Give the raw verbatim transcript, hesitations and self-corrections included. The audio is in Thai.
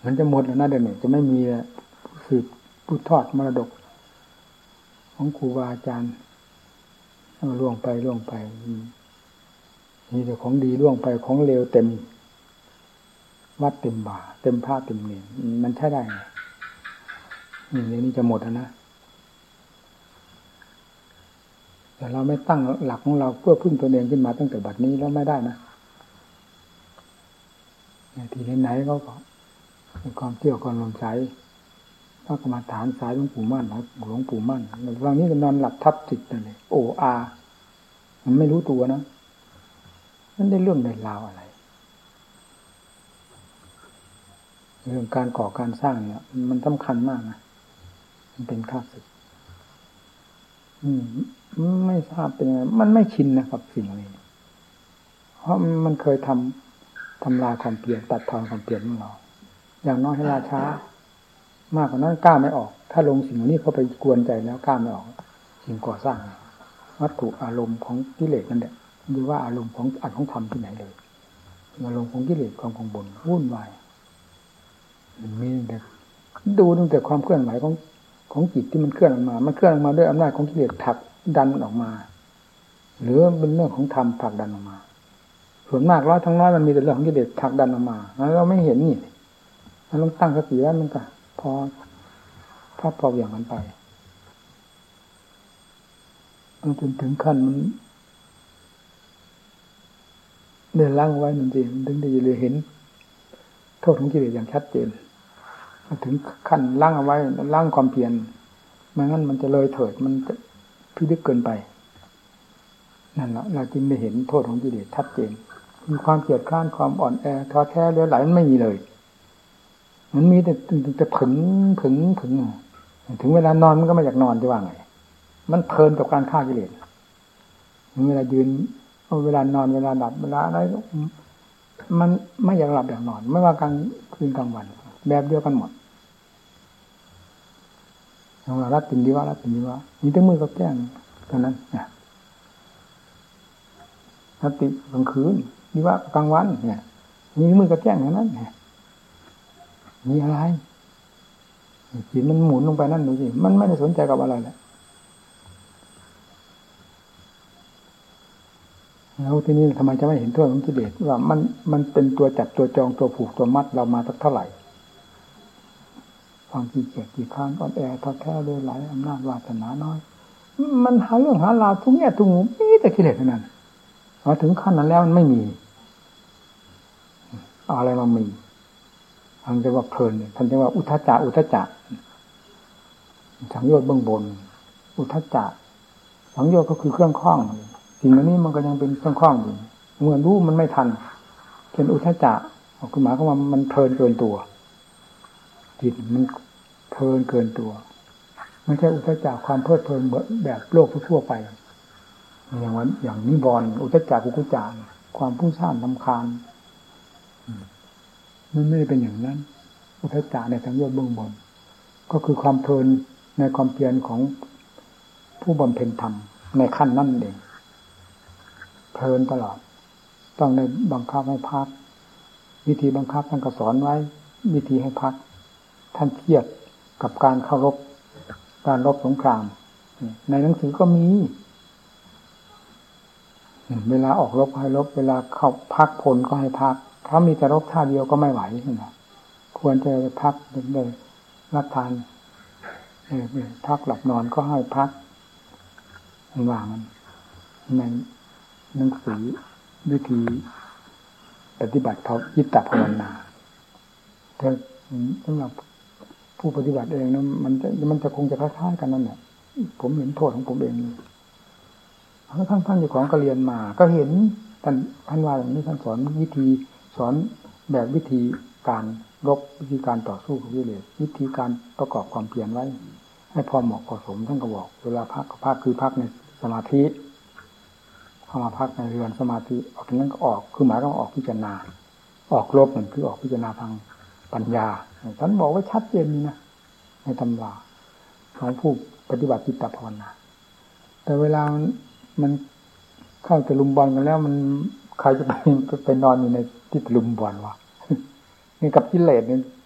มันจะหมดแล้วนะเดี๋ยวนี้จะไม่มีสืบผู้ทอดมรดกของครูบาอาจารย์ล่วงไปล่วงไปมีแต่ของดีล่วงไปของเลวเต็มวัดเต็มบ่าเต็มผ้าเต็มเนียนมันใช่ได้ไงนี่เดี๋ยวนี้จะหมดแล้วนะแต่เราไม่ตั้งหลักของเราเพื่อพึ่งตนเองขึ้นมาตั้งแต่บัดนี้แล้วไม่ได้นะที่ไหนๆก็มีความเที่ยวความลมใสพระกรรมฐานสายหลวงปู่มั่นนะหลวงปู่มั่นวันนี้ก็นอนหลับทับจิตเลยโออามันไม่รู้ตัวนะมันได้เรื่องได้ราวอะไรเรื่องการก่อการสร้างเนี่ยมันสำคัญมากนะมันเป็นข้าศึกอืมไม่ทราบเป็นยังไงมันไม่ชินนะครับสิ่งนี้เพราะมันเคยทำทำลายความเปลี่ยนตัดทอนความเปลี่ยนของเราอย่างน้อยให้ราช้ามากกว่านั้นกล้าไม่ออกถ้าลงสิ่งนี้เข้าไปกวนใจแล้วกล้าไม่ออกสิ่งก่อสร้างวัตถุอารมณ์ของกิเลสนั่นแหละหรือว่าอารมณ์ของอัตของธรรมที่ไหนเลยอารมณ์ของกิเลสความกังวลวุ่นวายมันมีแต่ดูตั้งแต่ความเคลื่อนไหวของของจิตที่มันเคลื่อนออกมามันเคลื่อนออกมาด้วยอำนาจของกิเลสผลักดันมันออกมาหรือเป็นเรื่องของธรรมผลักดันออกมาส่วนมากร้อยทั้งน้อยมันมีแต่เรื่องของกิเลสผลักดันออกมาแล้วเราไม่เห็นนี่เราต้องตั้งสติไว้มันก็พอพอพออย่างนั้นไปจนถึงขั้นมันเดินล่างไว้นั่นเองถึงได้เลยเห็นโทษของกิเลสอย่างชัดเจนถึงขั้นล่างเอาไว้ล่างความเพียรไม่งั้นมันจะเลยเถิดมันจะพิลึกเกินไปนั่นแหละเราจึงได้เห็นโทษของกิเลสชัดเจนมีความเกลียดข้านความอ่อนแอท้อแท้เลื่อนไหลมันไม่มีเลยมันมีแต่แต่ผึ่งผึ่งผึ่งถึงเวลานอนมันก็ไม่อยากนอนจะว่าไงมันเพลินกับการฆ่ากิเลสเวลายืนเวลานอนเวลาหลับเวลาอะไรมันไม่อยากหลับอยากนอนไม่ว่ากลางคืนกลางวันแบบเดียวกันหมดอย่างว่ารับตินดีว่ารับตินดีว่านี่ตั้งมือกับแจ้งเท่านั้นนะรับติกลางคืนดีว่ากลางวันเนี่ยนี่มือกับแจ้งเท่านั้นเนี่ยมีอะไรจิตมันหมุนลงไปนั่นดูสิมันไม่ได้สนใจกับอะไรแหละแล้วทีนี้ทำไมจะไม่เห็นโทษของกิเลสว่ามันมันเป็นตัวจัดตัวจองตัวผูกตัวมัดเรามาสักเท่าไหร่ความขี้เกียจขี้ค้านอ่อนแอท้อแท้เลยหลายอำนาจวาสนาน้อยมันหาเรื่องหาราวทุกแง่ทุกมุมมีแต่กิเลสเท่านั้นพอถึงขั้นนั้นแล้วมันไม่มีเอาอะไรมามีท่านจะว่าเพลินท่านจะว่าอุทธัจจะอุทธัจจะสังโยชน์เบื้องบนอุทธัจจะสังโยชน์ก็คือเครื่องข้องสิ่งนี้มันก็ยังเป็นเครื่องข้องอยู่เมื่อรู้มันไม่ทันเป็นอุทธัจจะคือหมายความว่ามันเพลินเกินตัวจิตมันเพลินเกินตัวไม่ใช่อุทธัจจะความเพลิดเพลินแบบโลกทั่วไปอย่างวันอย่างนิวรณ์อุทธัจจะกุกุจจะความผู้ซ่านรำคาญมันไม่ได้เป็นอย่างนั้นอุทธัจจะในสังโยชน์เบื้องบนก็คือความเพลินในความเพียรของผู้บำเพ็ญธรรมในขั้นนั้นเองเพลินตลอดต้องในบังคับให้พักวิธีบังคับท่านก็สอนไว้วิธีให้พักท่านเทียบกับการเข้ารบการรบสงครามในหนังสือก็มีเวลาออกรบให้รบเวลาเข้าพักพลก็ให้พักถ้ามีแต่รบท่าเดียวก็ไม่ไหวนะควรจะพักเลยรับทานพักหลับนอนก็ให้พักวางในหนังสือวิธีปฏิบัติภาวจิตตภาวนาแต่สำหรับผู้ปฏิบัติเองนะมันจะมันจะคงจะคล้ายๆกันนั่นแหละผมเห็นโทษของผมเองทั้งทั้งท่านอยู่ของก็เรียนมาก็เห็นท่านท่านว่าอย่างนี้ท่านสอนวิธีสอนแบบวิธีการรบวิธีการต่อสู้กับกิเลสวิธีการประกอบความเพียรไว้ให้พอเหมาะพอสมท่านก็บอกเวลาพักก็พักคือพักในสมาธิเข้ามาพักในเรือนสมาธิออกจากนั้นก็ออกคือหมายถึงออกพิจารณาออกรบนั่นคือออกพิจารณาทางปัญญาท่านบอกไว้ชัดเจนนี่นะในตำราของผู้ปฏิบัติจิตตภาวนาแต่เวลามันเข้าตะลุมบอลกันแล้วมันใครจะไปไปนอนอยู่ในที่ตะลุมบอลวะนี่กับกิเลสเนี่ย